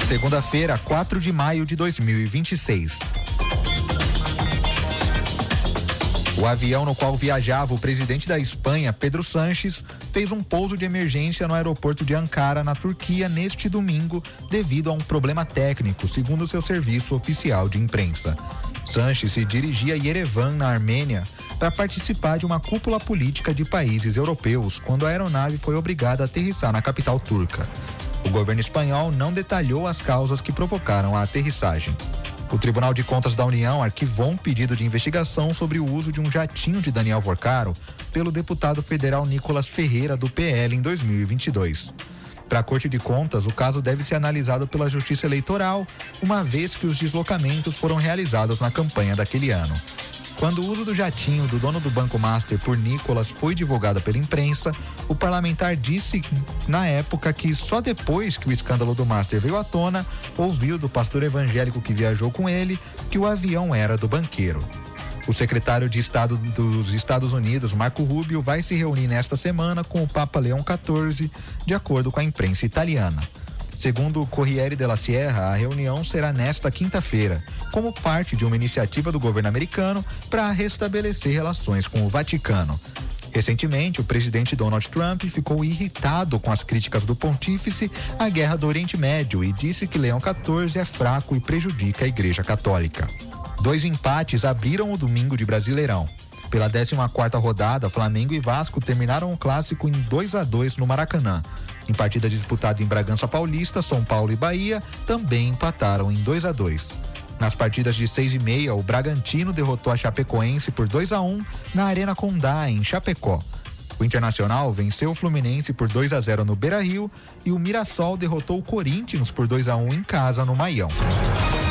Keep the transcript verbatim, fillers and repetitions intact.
Segunda-feira, quatro de maio de dois mil e vinte e seis. O avião no qual viajava o presidente da Espanha, Pedro Sánchez, fez um pouso de emergência no aeroporto de Ankara, na Turquia, neste domingo, devido a um problema técnico, segundo seu serviço oficial de imprensa. Sánchez se dirigia a Yerevan, na Armênia, para participar de uma cúpula política de países europeus, quando a aeronave foi obrigada a aterrissar na capital turca. O governo espanhol não detalhou as causas que provocaram a aterrissagem. O Tribunal de Contas da União arquivou um pedido de investigação sobre o uso de um jatinho de Daniel Vorcaro pelo deputado federal Nicolas Ferreira, do P L, em dois mil e vinte e dois. Para a Corte de Contas, o caso deve ser analisado pela Justiça Eleitoral, uma vez que os deslocamentos foram realizados na campanha daquele ano. Quando o uso do jatinho do dono do Banco Master por Nicolas foi divulgado pela imprensa, o parlamentar disse na época que só depois que o escândalo do Master veio à tona, ouviu do pastor evangélico que viajou com ele que o avião era do banqueiro. O secretário de Estado dos Estados Unidos, Marco Rubio, vai se reunir nesta semana com o Papa Leão quatorze, de acordo com a imprensa italiana. Segundo o Corriere della Sierra, a reunião será nesta quinta-feira, como parte de uma iniciativa do governo americano para restabelecer relações com o Vaticano. Recentemente, o presidente Donald Trump ficou irritado com as críticas do pontífice à guerra do Oriente Médio e disse que Leão quatorze é fraco e prejudica a Igreja Católica. Dois empates abriram o domingo de Brasileirão. Pela décima quarta rodada, Flamengo e Vasco terminaram o clássico em dois a dois no Maracanã. Em partida disputada em Bragança Paulista, São Paulo e Bahia também empataram em dois a dois. Nas partidas de seis e meia, o Bragantino derrotou a Chapecoense por dois a um na Arena Condá, em Chapecó. O Internacional venceu o Fluminense por dois a zero no Beira-Rio e o Mirassol derrotou o Corinthians por dois a um em casa, no Maião.